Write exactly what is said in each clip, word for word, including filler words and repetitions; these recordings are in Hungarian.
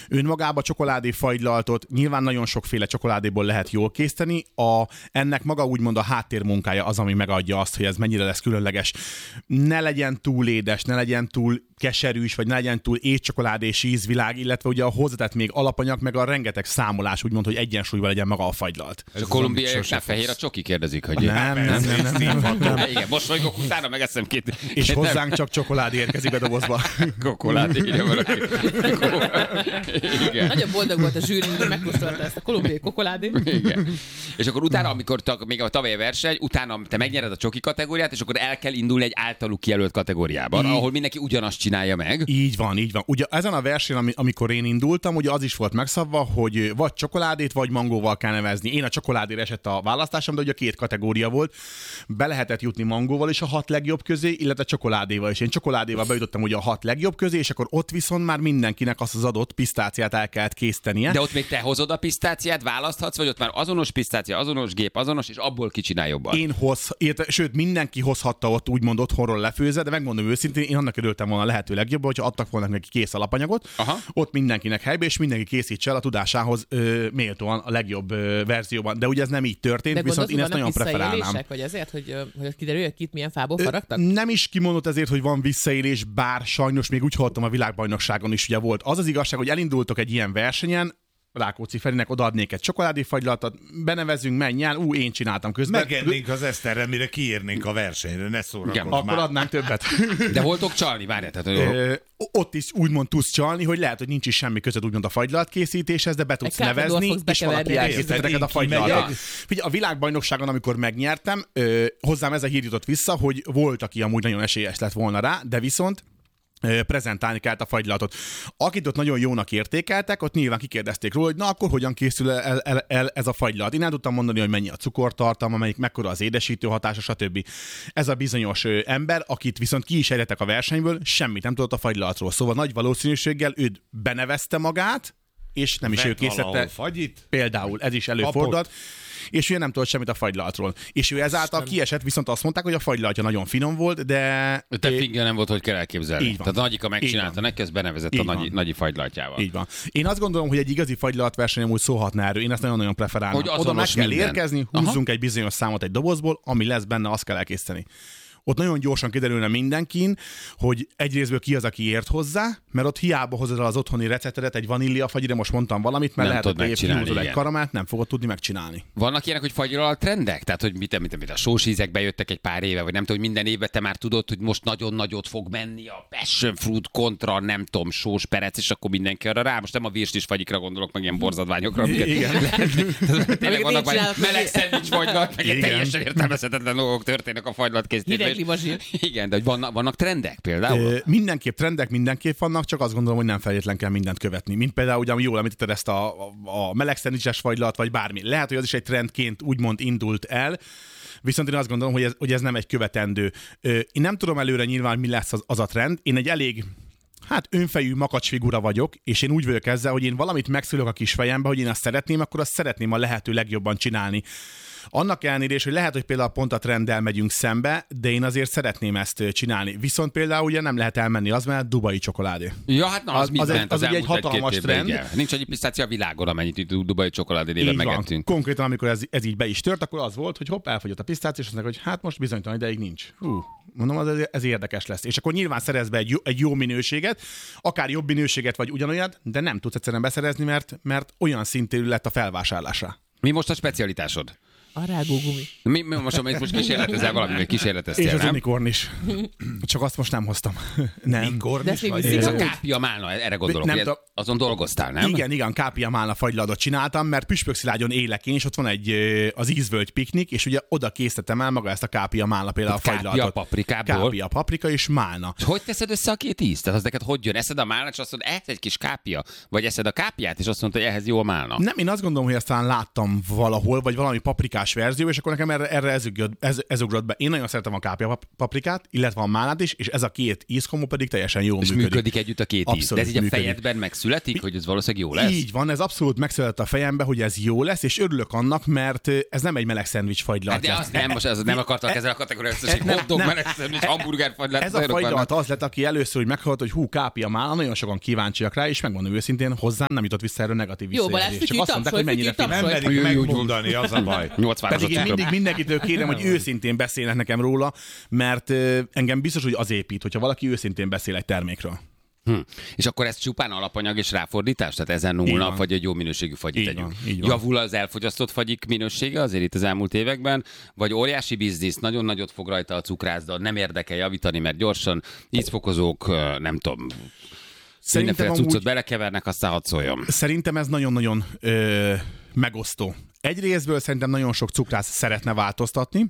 Önmagába csokoládé fagylaltot nyilván nagyon sokféle csokoládéból lehet jól készíteni. A, ennek maga úgymond a háttérmunkája az, ami megadja azt, hogy ez mennyire lesz különleges. Ne legyen túl édes, ne legyen túl keserűs, vagy ne legyen túl étcsokoládés ízvilág, illetve ugye a hozzátett még alapanyag, meg a rengeteg számolás, úgymond, hogy egyensúlyban legyen maga a fagylalt. És a kolumbiaiaknál fehér a csoki, kérdezik, hogy... Nem, nem, nem, nem, nem, nem, nem. Igen, mosolygok, utána megeszem két... És hozzánk csak csokoládé érkezik be dobozba. Kokoládé, írja valaki. Igen. Nagyon boldog volt a zsűri, hogy megkóstolta ezt a kolumbiai kokoládét. Igen. És akkor utána, amikor ta, még a tavalyi verseny, utána te megnyered a csoki kategóriát, és akkor el kell indulni egy általuk kijelölt kategóriában, így, ahol mindenki ugyanazt csinálja meg. Így van, így van. Ugye ezen a versenyen, amikor én indultam, ugye az is volt megszabva, hogy vagy csokoládét, vagy mangóval kell nevezni. Én a csokoládére esett a választásom, de ugye két kategória volt. Be lehetett jutni mangóval is a hat legjobb közé, illetve csokoládéval is. Én csokoládéval bejutottam ugye a hat legjobb közé, és akkor ott viszont már mindenkinek azt az adott pisztáciát el kellett készítenie. De ott még te hozod a pisztáciát, választhatsz, vagy ott már azonos pisztácia, azonos gép, azonos, és abból kicsinál jobban. Én hoz, érte, sőt, mindenki hozhatta ott úgymond otthonról lefőzve, de megmondom őszintén, én annak örültem volna a lehető legjobban, hogyha adtak volna neki kész alapanyagot, aha, ott mindenkinek helybe, és mindenki készítse el a tudásához ö, méltóan a legjobb ö, verzióban. De ugye ez nem így történt, de viszont én ezt nagyon preferálnám. Vagy ezért, hogy, hogy kiderül, hogy kit milyen fából faragtak? Ö, nem is kimondott ezért, hogy van visszaélés, bár sajnos még úgy hallottam a világbajnokságon is ugye volt. Az az igazság, hogy elindultok egy ilyen versenyen, Rákóczi Ferinek odaadnék egy csokoládéfagylaltot, benevezünk, menj el, ú, én csináltam közben. Megennénk az Eszterre, mire kiérnénk a versenyre, ne szórakozz már. Akkor adnánk többet. De voltok csalni, várjál. Tehát, Ö, ott is úgymond tudsz csalni, hogy lehet, hogy nincs is semmi között úgymond a fagylalt készítéshez, de be tudsz egy nevezni, és valaki elkészített neked a fagylaltot. Figyelj, a világbajnokságon, amikor megnyertem, ö, hozzám ez a hír jutott vissza, hogy volt, aki amúgy nagyon esélyes lett volna rá, de viszont prezentálni kellett a fagylaltot. Akit ott nagyon jónak értékeltek, ott nyilván kikérdezték róla, hogy na akkor hogyan készül el, el, el ez a fagylalt. Én el tudtam mondani, hogy mennyi a cukortartalma, melyik mekkora az édesítő hatása, stb. Ez a bizonyos ember, akit viszont ki is ejtettek a versenyből, semmit nem tudott a fagylaltról. Szóval nagy valószínűséggel ő benevezte magát, és nem is ő készítette. Fagyit? Például ez is előfordult. És ő nem tudott semmit a fagylaltról. És ő ezáltal kiesett, viszont azt mondták, hogy a fagylaltja nagyon finom volt, de... Te fingja nem volt, hogy kell elképzelni. Tehát a nagyika megcsinálta neki, ezt benevezett így a van. nagy, nagyi fagylaltjával. Így van. Én azt gondolom, hogy egy igazi fagylaltverseny amúgy szólhatna erről. Én ezt nagyon-nagyon preferálom. Oda meg kell minden. érkezni, húzzunk aha. egy bizonyos számot egy dobozból, ami lesz benne, azt kell elkészíteni. Ott nagyon gyorsan kiderülne mindenkin, hogy egyrésztből ki az, aki ért hozzá, mert ott hiába hozod el az otthoni receptedet egy vaníliafagyire, most mondtam valamit, mert nem lehet, hogy kihúzod egy karamát, nem fogod tudni megcsinálni. Vannak ilyenek, hogy fagyral trendek? Tehát, hogy mit, mit, mit a sósízek bejöttek egy pár éve, vagy nem tudom, hogy minden évben te már tudod, hogy most nagyon nagyot fog menni a passion fruit kontra, nem tudom, sós perec, és akkor mindenki arra rá. Most nem a virslis fagyikra gondolok, meg ilyen borzadványokra. Igen. Tényleg vannak már meleg szendvics fagylat, meg egy teljesen értelmezhetetlen dolgok történnek a fagylat készítésben. Igen, de hogy vannak, vannak trendek például? E, mindenképp trendek, mindenképp vannak, csak azt gondolom, hogy nem feltétlen kell mindent követni. Mint például, ugye, jól említetted ezt a, a, a meleg szendvicses fagylat, vagy bármi. Lehet, hogy az is egy trendként úgymond indult el, viszont én azt gondolom, hogy ez, hogy ez nem egy követendő. Én nem tudom előre nyilván, mi lesz az, az a trend. Én egy elég hát önfejű makacsfigura vagyok, és én úgy vagyok ezzel, hogy én valamit megszülök a kis fejembe, hogy én azt szeretném, akkor azt szeretném a lehető legjobban csinálni. Annak ellenére is, hogy lehet, hogy például pont a trenddel megyünk szembe, de én azért szeretném ezt csinálni. Viszont például ugye nem lehet elmenni az, mert dubai csokoládé. Ja, hát na, az, az, az, egy, az egy, egy hatalmas egy trend. Igen. Nincs annyi pisztácia a világon, amennyit itt dubai csokoládé néven megettünk. Konkrétan, amikor ez, ez így be is tört, akkor az volt, hogy hopp, elfogyott a pisztácia, és azt mondják, hogy hát most bizonytalan ideig nincs. Hú, mondom, az, ez érdekes lesz. És akkor nyilván szerez be egy jó, egy jó minőséget, akár jobb minőséget, vagy ugyanolyat, de nem tudsz egyszerűen beszerezni, mert, mert olyan szintű lett a felvásárlásra. Mi most a specialitásod? A rágógumi. Mi, mi most, most kísérletezel valamivel, kísérleteztél, és az nem? unikorn is. Csak azt most nem hoztam. Nem. Unikorn is vagy? Ez a kápia málna, erre gondolok, nem, hogy azon dolgoztál, nem? Igen, igen, kápia málna fagylaltot csináltam, mert Püspökszilágyon élek én, és ott van egy az ízvölgy piknik, és ugye oda készítettem el maga ezt a kápia málna például a fagylaltot. Kápia paprikából? Kápia paprika és málna. És hogy teszed össze a két ízt? Tehát az neked hogy jön? Eszed a málnát, és azt mondod, ehhez egy kis kápia? Vagy eszed a kápiát, és azt mondod, hogy ehhez jó a málna? Nem, én azt gondolom, hogy aztán láttam valahol, vagy valami paprikás verzió, és akkor nekem erre, erre ez, ugrott, ez, ez ugrott be. Én nagyon szeretem a kápia paprikát, illetve a málnát is, és ez a két ízkomó pedig teljesen jól és működik. működik együtt a két íz. De ez így a fejedben megszületik. megszületik, hogy ez valószínűleg jó lesz? Így van, ez abszolút megszületett a fejembe, hogy ez jó lesz, és örülök annak, mert ez nem egy meleg szendvics fagylalt. Hát de azt nem, most az nem akartak ezzel a kategóriát, hogy hot dog, meleg szendvics, hamburger fagylalt. Ez a fagylalt az lett, aki először úgy meghallott, hogy hú, kápia már, nagyon sokan kíváncsiak rá, és megmondom őszintén, hozzám nem jutott vissza erről negatív visszajelzés. Csak azt mondták, hogy mennyire nem merik megmondani, az a baj. Pedig én mindig mindenkitől kérem, hogy őszintén beszélnek nekem róla, mert engem biztos, hogy az épít, hogyha valaki őszintén beszél egy termékről. Hm. És akkor ez csupán alapanyag és ráfordítás? Tehát ezen múlna, vagy egy jó minőségű fagyit tegyünk. Javul az elfogyasztott fagyik minősége azért itt az elmúlt években, vagy óriási biznisz, nagyon nagyot fog rajta a cukrászda, nem érdekel javítani, mert gyorsan ízfokozók, nem tudom, mindenféle cuccot amúgy... belekevernek, aztán hadd szóljon. Szerintem ez nagyon-nagyon ö, megosztó. Egy részből szerintem nagyon sok cukrász szeretne változtatni.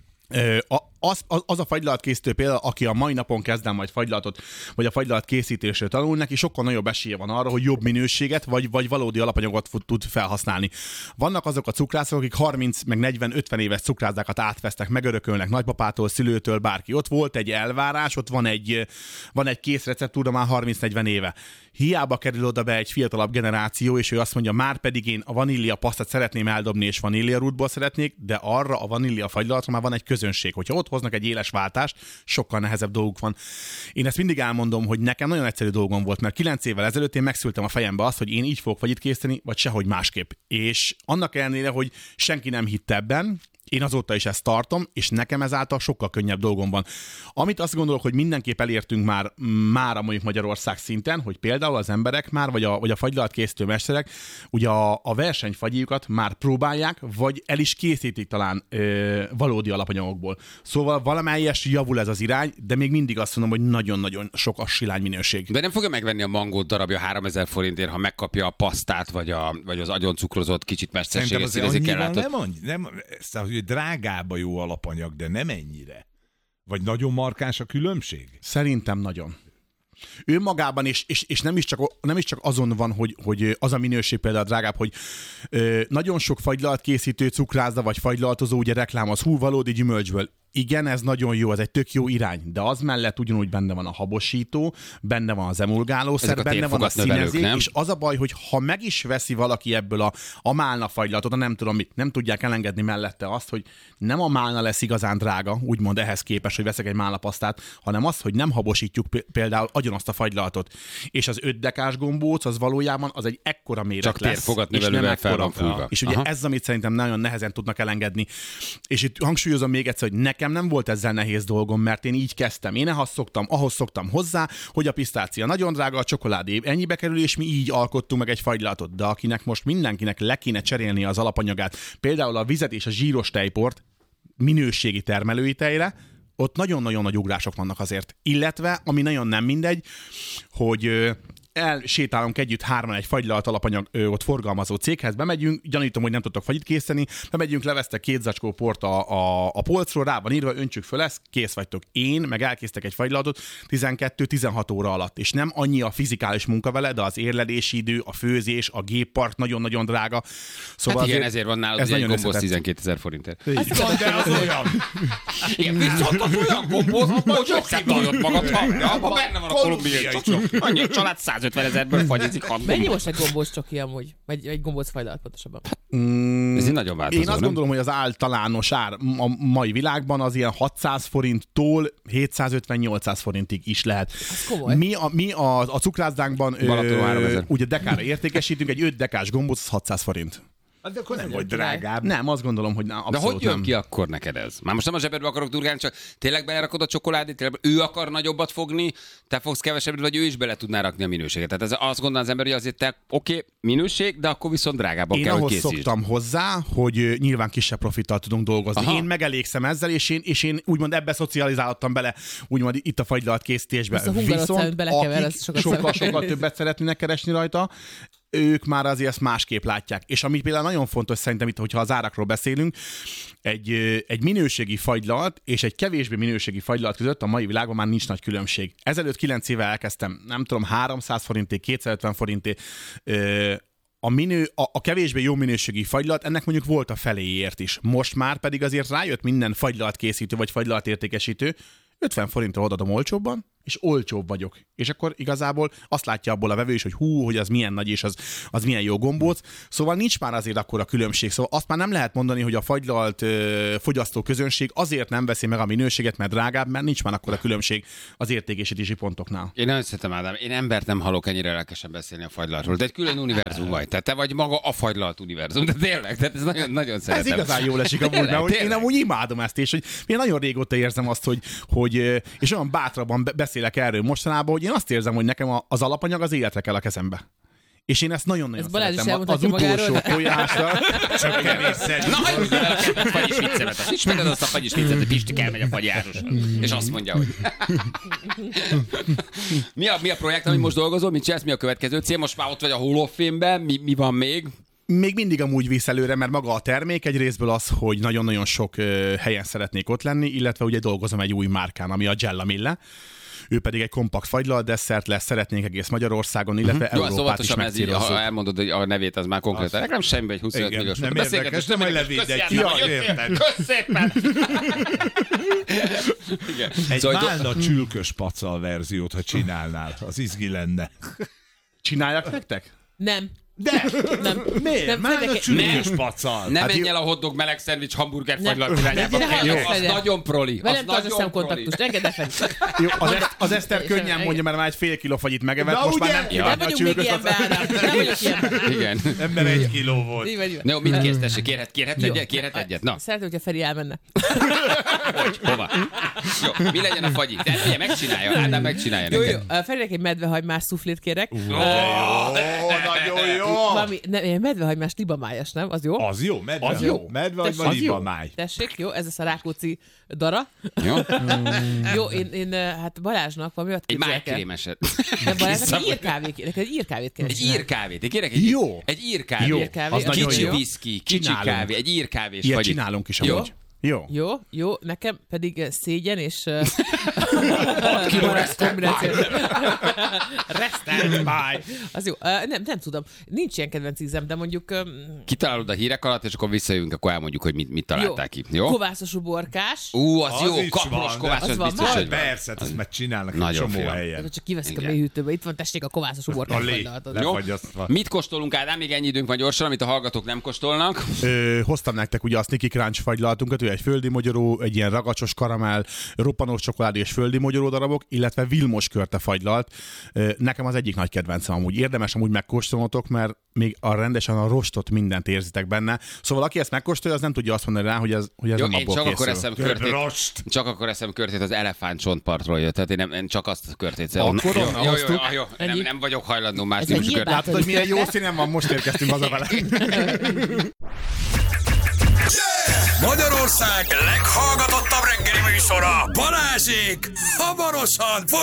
Ö, a, Az, az a fagylaltkészítő például, aki a mai napon kezd el majd fagylaltot, vagy a fagylalt készítésről tanul, neki sokkal nagyobb esélye van arra, hogy jobb minőséget, vagy, vagy valódi alapanyagot tud felhasználni. Vannak azok a cukrászok, akik harminc, meg negyven, ötven éves cukrászdákat átvesztek, megörökölnek nagypapától, szülőtől, bárki. Ott volt egy elvárás, ott van egy, van egy kész receptúra már harminc-negyven éve. Hiába kerül oda be egy fiatalabb generáció, és ő azt mondja, már pedig én a vanília pasztát szeretném eldobni, és vanília rútból szeretnék, de arra a vanília fagylaltra már van egy közönség. Hogyha ott hoznak egy éles váltást, sokkal nehezebb dolguk van. Én ezt mindig elmondom, hogy nekem nagyon egyszerű dolgom volt, mert kilenc évvel ezelőtt én megszültem a fejembe azt, hogy én így fogok fagyit készíteni, vagy sehogy másképp. És annak ellenére, hogy senki nem hitt ebben, én azóta is ezt tartom, és nekem ezáltal sokkal könnyebb dolgom van. Amit azt gondolok, hogy mindenképp elértünk már, már a mondjuk Magyarország szinten, hogy például az emberek már, vagy a, vagy a fagylalt készítő mesterek, ugye a, a versenyfagyiukat már próbálják, vagy el is készítik talán ö, valódi alapanyagokból. Szóval valamelyes javul ez az irány, de még mindig azt mondom, hogy nagyon-nagyon sok a silány minőség. De nem fogja megvenni a mangót darabja háromezer forintért, ha megkapja a pasztát, vagy, a, vagy az agyon cukrozott kicsit mesterséges színezékkel. Nem, annyi, nem, hogy drágább a jó alapanyag, de nem ennyire. Vagy nagyon markáns a különbség? Szerintem nagyon. Ő magában, és, és, és nem, is csak, nem is csak azon van, hogy, hogy az a minőség például drágább, hogy ö, nagyon sok fagylalt készítő cukrászda vagy fagylaltozó ugye reklámoz, hú, valódi gyümölcsből. Igen, ez nagyon jó, ez egy tök jó irány, de az mellett ugyanúgy benne van a habosító, benne van az emulgálószer, benne van a színezék, nem? És az a baj, hogy ha meg is veszi valaki ebből a, a málna fagylatot, nem tudom mit, nem tudják elengedni mellette azt, hogy nem a málna lesz igazán drága, úgymond ehhez képest, hogy veszek egy málnapasztát, hanem az, hogy nem habosítjuk például agyon azt a fagylaltot. És az öt dekás gombóc, az valójában az egy ekkora méret csak lesz. Csak térfogatnövelővel fel van fújva. És ugye ez, amit szerintem nagyon nehezen tudnak elengedni. És itt hangsúlyozom még egyszer, hogy nekem nem volt ezzel nehéz dolgom, mert én így kezdtem. Én ahhoz szoktam, ahhoz szoktam hozzá, hogy a pisztácia nagyon drága, a csokoládé ennyibe kerül, és mi így alkottunk meg egy fagylatot. De akinek most mindenkinek le kéne cserélni az alapanyagát, például a vizet és a zsíros tejport minőségi termelői tejre, ott nagyon-nagyon nagy ugrások vannak azért. Illetve, ami nagyon nem mindegy, hogy elsétálunk együtt hárman egy fagylalt alapanyag ö, ott forgalmazó céghez, bemegyünk, gyanítom, hogy nem tudtok fagyit készíteni, bemegyünk, levesztek két zacskó port a, a, a polcról, rá van írva, öntsük föl ezt, kész vagytok. Én meg elkészítek egy fagylaltot tizenkettő-tizenhat óra alatt, és nem annyi a fizikális munka vele, de az érlelési idő, a főzés, a géppark nagyon-nagyon drága. Szóval hát igen, ezért van nálad ez egy gombóc tizenkétezer forintért. Azt mondja, az olyan. Igen, viszont az olyan gombóc, hogy összetalod magad, ha benne van a kolumbiai csoki. Annyi a család százötven ezerből fagyizik hat. Mennyi most egy gombóc csoki amúgy? Vagy egy gombóc fagylalt pontosabban? Mm, ez így nagyon változó, Én azt nem? gondolom, hogy az általános ár a mai világban az ilyen hatszáz forinttól hétszázötven-nyolcszáz forintig is lehet. Ez komoly. Mi a, mi a, a cukrászdánkban ö, ugye dekára értékesítünk, egy öt dekás gombóc, az hatszáz forint. De akkor nem vagy drágább. Nem, azt gondolom, hogy nem, abszolút de hogy jön nem. ki akkor neked ez? Már most nem a zsebedbe akarok durgálni, csak tényleg belerakod a csokoládét, tényleg ő akar nagyobbat fogni, te fogsz kevesebbet, vagy ő is bele tudná rakni a minőséget. Tehát ez azt gondolom az ember, hogy azért te oké, okay, minőség, de akkor viszont drágábban én kell, hogy készítsd. Én ahhoz szoktam hozzá, hogy nyilván kisebb profittal tudunk dolgozni. Aha. Én megelégszem ezzel, és én, és én úgymond ebbe szocializálottam bele, úgymond itt a fagylalt készítésbe. Viszont akik sokkal-sokkal többet szeretnének keresni rajta, ők már azért ezt másképp látják. És ami például nagyon fontos szerintem itt, hogyha az árakról beszélünk, egy, egy minőségi fagylalt és egy kevésbé minőségi fagylalt között a mai világban már nincs nagy különbség. Ezelőtt kilenc éve elkezdtem, nem tudom, háromszáz forinté, kétszázötven forinté, a, minő, a, a kevésbé jó minőségi fagylalt, ennek mondjuk volt a feléért is. Most már pedig azért rájött minden fagylalt készítő vagy fagylalt értékesítő, ötven forintra odadom olcsóbban, és olcsóbb vagyok. És akkor igazából azt látja abból a vevő is, hogy hú, hogy az milyen nagy és az, az milyen jó gombóc. Szóval nincs már azért akkora különbség. Szóval azt már nem lehet mondani, hogy a fagylalt ö, fogyasztó közönség azért nem veszi meg a minőséget, mert drágább, mert nincs már akkora különbség az értékesítési pontoknál. Én nagyon szeretem, Ádám. Én embert nem hallok ennyire lelkesen beszélni a fagylaltról. De egy külön univerzum vagy. Tehát te vagy maga a fagylalt univerzum. De tényleg, tehát ez nagyon, nagyon szeretem. Ez igazán jól esik amúgy, mert hogy én amúgy imádom ezt, és hogy én nagyon régóta érzem azt, hogy, hogy és olyan bátrabban beszélek erről mostanában, hogy én azt érzem, hogy nekem az alapanyag az életre kell a kezembe. És én ezt nagyon-nagyon szeretem. Az utolsó tojásra. Csak kevésszer. Na, hagyjuk el a kedves fagyis viccemet. Azt ismered azt a fagyis viccet, hogy Pisti elmegy a fagyároson. És azt mondja, hogy... mi, a, mi a projekt, amit most dolgozol? Mit csinálsz? Mi a következő cél? Most már ott vagy a Hall of Fame-ben. Mi, mi van még? Még mindig amúgy visz előre, mert maga a termék egy részből az, hogy nagyon-nagyon sok uh, helyen szeretnék ott lenni, illetve ugye dolgozom egy új márkán, ami a Gella Mille. Ő pedig egy kompakt fagylalt desszert lesz, szeretnénk egész Magyarországon, illetve uh-huh. Európát is megcélozzuk. Ha elmondod, hogy a nevét, az már konkrétan. Nekem semmi, egy huszonöt milliós. Nem érdekes, nem, hogy levéd egy ki. Kösz szépen! Egy szóval málna csülkös pacal verziót, ha csinálnál, az izgi lenne. Csináljak nektek? Nem. De! Nem. Miért? Nem, Már a csülkös nem. pacal. Ne Hát menj jó. el a hotdog meleg szendvics hamburger fagylat Ne. irányába. Ne, ne, Az ne. nagyon proli. Velem Az tarts a nagyon szemkontaktust, proli. engedd ne fel. Jó, az, ezt, az Eszter könnyen mondja, mert már egy fél kiló fagyit megevett, Na, most ugye? már nem Nem kívánja a vagyunk még csülkös ilyenben, Ádám. Nem vagyok ilyenben. Igen. Ember egy kiló volt. Így vagy, így vagy. Jó, mit kérsz, tessék? Kérhet, kérhet Jó. egyet? Kérhet egyet? Na, Szeretném, hogyha Feri elmenne. hogy? Hova? Jó, mi legyen a fagyi? De ugye megcsinálja, Ádám megcsinálja Jó, jó. neked. Ferinek egy medvehagymás szuflét kérek. Ó, nagyon jó. Valami, ne, medvehagymás libamájas, nem? Az jó? Az jó, medve. Az jó. Medve vagy Tessék. libamáj. Tessék, jó, ez lesz a Rákóczi dara. Jó? Jó, én, én hát Balázsnak valami olyat Egy képzelek el. májkrémeset. Nem, Balázsnak egy írkávét kérek, egy írkávét kérek. Egy írkávét. Én kérek egy Jó. Egy írkávét. Jó, Írkávé, az az nagyon Kicsi jó. viszki, kicsi Csinálunk. kávé, egy írkávés Ilyet fagyit. csinálunk is Jó? amúgy. Jó. Jó, jó, nekem pedig eh, szégyen és hat kiló kombináció. Resztelt báj. Az jó. Uh, nem, nem tudom. Nincs ilyen kedvenc ízem, de mondjuk... Um, Kitalálod a hírek alatt, és akkor visszajövünk, akkor elmondjuk, hogy mit, mit találták ki. Jó? Kovászos uborkás. Ú, az, Az jó, is kapros van, kovász, de- az az van biztos, már? hogy van. Persze, hát ezt már csinálnak egy Nagyon csomó finom. helyen. Csak kiveszik a Igen. mélyhűtőbe. Itt van, tessék, a kovászos A uborkás. lé, fagylalt. Jó? lefagyasztva. Mit kóstolunk, Ádám? Még ennyi időnk van gyorsan, amit a hallgatók nem kóstolnak. Ö, hoztam nektek ugye a Sneaky Crunch fagylaltunkat, ő egy földi mogyoró, egy ilyen ragacsos karamell, roppanós csokoládé és földi mogyoró darabok, illetve Vilmos körte fagylalt. Ö, nekem az egyik nagy kedvencem amúgy. Érdemes amúgy megkóstolnotok, mert még a rendesen a rostot mindent érzitek benne. Szóval aki ezt megkóstolja, az nem tudja azt mondani rá, hogy ez, hogy ez Jó, nem én abból csak akkor készül. eszem körtét. Rost. Csak akkor eszem körtét az elefántcsontpartról jött, tehát én nem, én csak azt a körtét. Akkor jó, jó, jó, hoztuk. jó, jó. Nem, Ennyi? nem vagyok hajlandó más Ez típusú egy körtét. Látod, hogy milyen jó színen van, most érkeztünk haza vele. Magyarország leghallgatottabb reggeli műsora, Balázsék hamarosan folytatják.